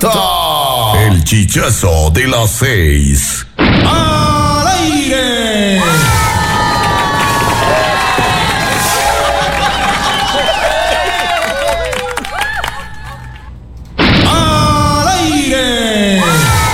presenta el chichazo de las 6. ¡Al aire! ¡Al aire!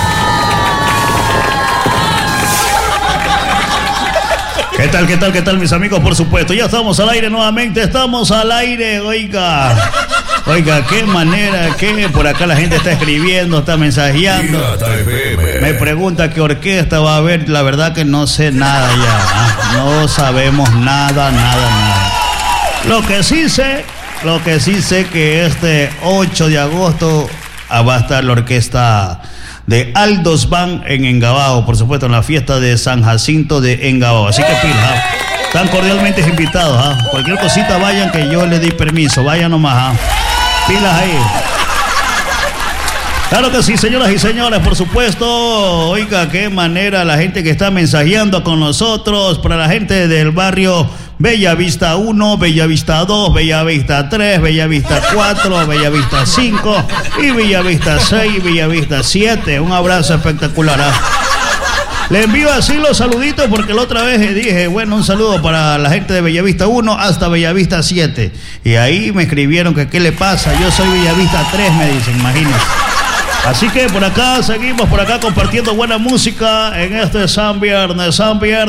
¿Qué tal, mis amigos? Por supuesto, ya estamos al aire nuevamente, estamos al aire, oiga, qué manera, que por acá la gente está escribiendo, está mensajeando, me pregunta qué orquesta va a haber, la verdad que no sé nada ya, no sabemos nada. Lo que sí sé que este 8 de agosto va a estar la orquesta de Aldos Band en Engabao, por supuesto, en la fiesta de San Jacinto de Engabao. Así que pilas, están cordialmente invitados. Cualquier cosita vayan, que yo les di permiso, vayan nomás. Pilas ahí. Claro que sí, señoras y señores, por supuesto. Oiga, qué manera la gente que está mensajeando con nosotros, para la gente del barrio Bellavista 1, Bellavista 2, Bellavista 3, Bellavista 4, Bellavista 5 y Bellavista 6, Bellavista 7. Un abrazo espectacular. Le envío así los saluditos porque la otra vez dije, bueno, un saludo para la gente de Bellavista 1 hasta Bellavista 7. Y ahí me escribieron que qué le pasa, yo soy Bellavista 3, me dicen, imagínense. Así que por acá seguimos, compartiendo buena música en este San Viernes,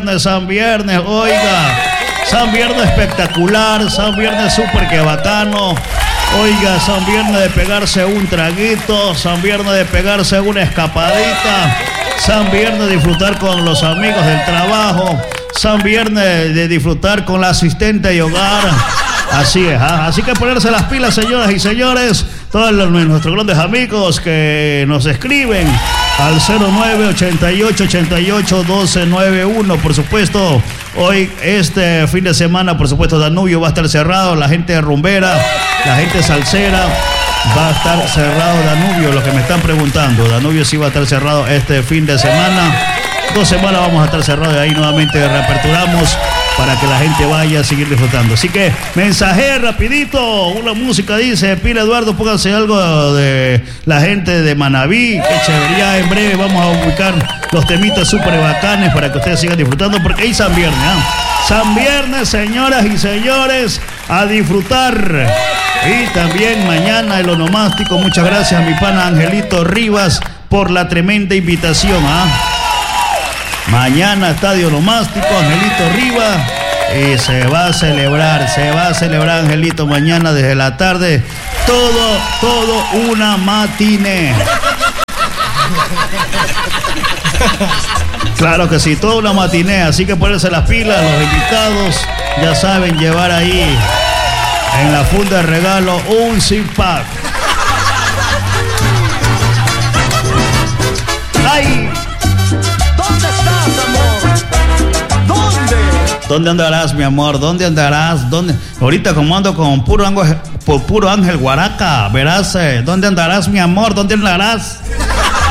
oiga. San Viernes espectacular, San Viernes súper que bacano. Oiga, San Viernes de pegarse un traguito, San Viernes de pegarse una escapadita, San Viernes de disfrutar con los amigos del trabajo, San Viernes de disfrutar con la asistente de hogar. Así es, así que ponerse las pilas, señoras y señores, todos nuestros grandes amigos que nos escriben al 0988881291. Por supuesto, hoy, este fin de semana, por supuesto, Danubio va a estar cerrado, la gente rumbera, la gente salsera, va a estar cerrado Danubio, lo que me están preguntando. Danubio sí va a estar cerrado este fin de semana. 2 semanas vamos a estar cerrados y ahí nuevamente reaperturamos para que la gente vaya a seguir disfrutando. Así que mensaje rapidito, una música dice, Pila Eduardo, pónganse algo de la gente de Manabí, qué chévería. En breve vamos a ubicar los temitas súper bacanes para que ustedes sigan disfrutando, porque hay San Viernes, San Viernes, señoras y señores, a disfrutar. Y también mañana el onomástico, muchas gracias a mi pana Angelito Rivas por la tremenda invitación, Mañana estadio onomástico, Angelito Rivas, y se va a celebrar, Angelito, mañana desde la tarde, todo una matiné. Claro que sí, toda una matiné, así que ponerse las pilas, los invitados, ya saben, llevar ahí en la funda de regalo un zip-pack. ¡Ay! ¿Dónde andarás, mi amor? ¿Dónde andarás? ¿Dónde? Ahorita como ando con puro ángel Guaraca, verás, ¿dónde andarás, mi amor? ¿Dónde andarás?